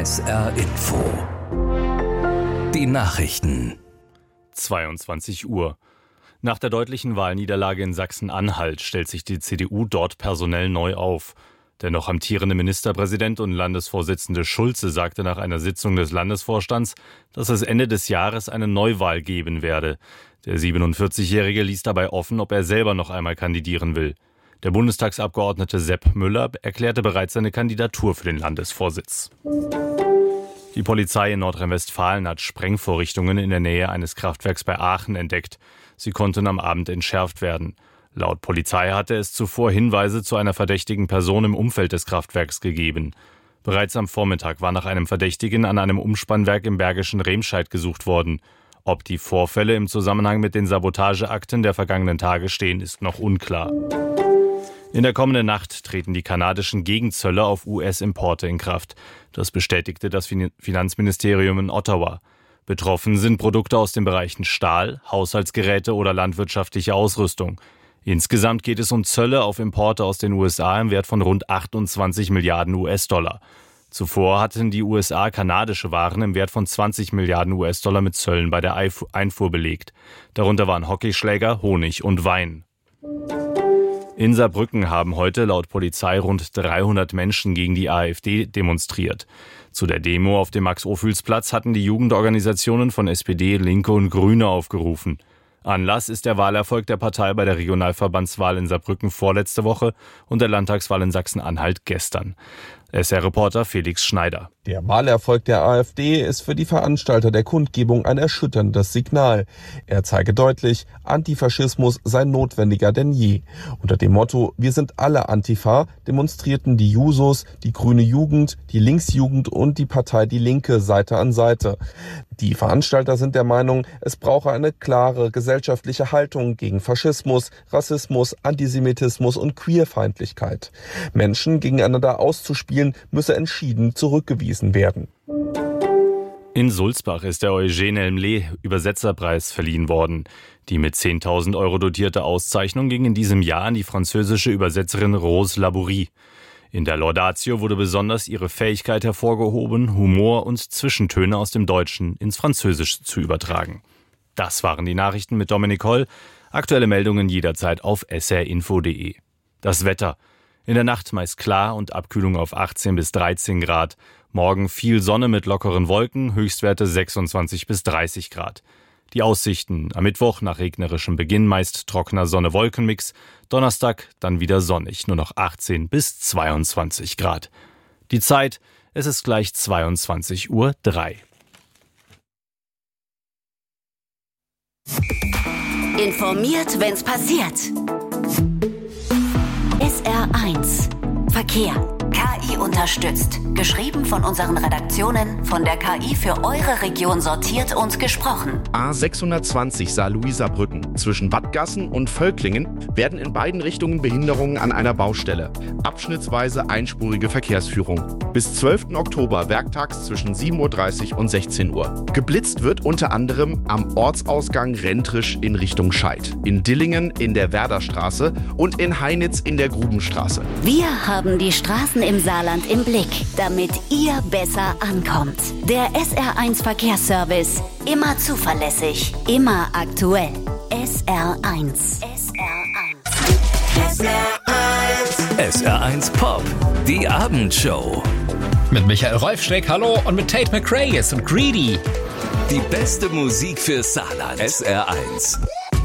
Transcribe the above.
SR Info. Die Nachrichten. 22 Uhr. Nach der deutlichen Wahlniederlage in Sachsen-Anhalt stellt sich die CDU dort personell neu auf. Der noch amtierende Ministerpräsident und Landesvorsitzende Schulze sagte nach einer Sitzung des Landesvorstands, dass es Ende des Jahres eine Neuwahl geben werde. Der 47-Jährige ließ dabei offen, ob er selber noch einmal kandidieren will. Der Bundestagsabgeordnete Sepp Müller erklärte bereits seine Kandidatur für den Landesvorsitz. Die Polizei in Nordrhein-Westfalen hat Sprengvorrichtungen in der Nähe eines Kraftwerks bei Aachen entdeckt. Sie konnten am Abend entschärft werden. Laut Polizei hatte es zuvor Hinweise zu einer verdächtigen Person im Umfeld des Kraftwerks gegeben. Bereits am Vormittag war nach einem Verdächtigen an einem Umspannwerk im Bergischen Remscheid gesucht worden. Ob die Vorfälle im Zusammenhang mit den Sabotageakten der vergangenen Tage stehen, ist noch unklar. In der kommenden Nacht treten die kanadischen Gegenzölle auf US-Importe in Kraft. Das bestätigte das Finanzministerium in Ottawa. Betroffen sind Produkte aus den Bereichen Stahl, Haushaltsgeräte oder landwirtschaftliche Ausrüstung. Insgesamt geht es um Zölle auf Importe aus den USA im Wert von rund 28 Milliarden US-Dollar. Zuvor hatten die USA kanadische Waren im Wert von 20 Milliarden US-Dollar mit Zöllen bei der Einfuhr belegt. Darunter waren Hockeyschläger, Honig und Wein. In Saarbrücken haben heute laut Polizei rund 300 Menschen gegen die AfD demonstriert. Zu der Demo auf dem Max-Ophüls-Platz hatten die Jugendorganisationen von SPD, Linke und Grüne aufgerufen. Anlass ist der Wahlerfolg der Partei bei der Regionalverbandswahl in Saarbrücken vorletzte Woche und der Landtagswahl in Sachsen-Anhalt gestern. SR-Reporter Felix Schneider. Der Wahlerfolg der AfD ist für die Veranstalter der Kundgebung ein erschütterndes Signal. Er zeige deutlich, Antifaschismus sei notwendiger denn je. Unter dem Motto „Wir sind alle Antifa" demonstrierten die Jusos, die Grüne Jugend, die Linksjugend und die Partei Die Linke Seite an Seite. Die Veranstalter sind der Meinung, es brauche eine klare gesellschaftliche Haltung gegen Faschismus, Rassismus, Antisemitismus und Queerfeindlichkeit. Menschen gegeneinander auszuspielen, müsse entschieden zurückgewiesen werden. In Sulzbach ist der Eugène Elmlet Übersetzerpreis verliehen worden. Die mit 10.000 € dotierte Auszeichnung ging in diesem Jahr an die französische Übersetzerin Rose Labourie. In der Laudatio wurde besonders ihre Fähigkeit hervorgehoben, Humor und Zwischentöne aus dem Deutschen ins Französische zu übertragen. Das waren die Nachrichten mit Dominik Holl. Aktuelle Meldungen jederzeit auf srinfo.de. Das Wetter. In der Nacht meist klar und Abkühlung auf 18 bis 13 Grad. Morgen viel Sonne mit lockeren Wolken, Höchstwerte 26 bis 30 Grad. Die Aussichten: am Mittwoch nach regnerischem Beginn meist trockener Sonne-Wolken-Mix. Donnerstag dann wieder sonnig, nur noch 18 bis 22 Grad. Die Zeit: es ist gleich 22:03 Uhr. Informiert, wenn's passiert. SR1 Verkehr. KI unterstützt. Geschrieben von unseren Redaktionen, von der KI für eure Region sortiert und gesprochen. A620 Saarlouis-Saarbrücken. Zwischen Wattgassen und Völklingen werden in beiden Richtungen Behinderungen an einer Baustelle. Abschnittsweise einspurige Verkehrsführung. Bis 12. Oktober werktags zwischen 7:30 Uhr und 16 Uhr. Geblitzt wird unter anderem am Ortsausgang Rentrisch in Richtung Scheid, in Dillingen in der Werderstraße und in Heinitz in der Grubenstraße. Wir haben die Straßen im Saarland im Blick, damit ihr besser ankommt. Der SR1 Verkehrsservice. Immer zuverlässig, immer aktuell. SR1. SR1 Pop. Die Abendshow. Mit Michael Rolfschneck, hallo, und mit Tate McRae und Greedy. Die beste Musik für Saarland. SR1.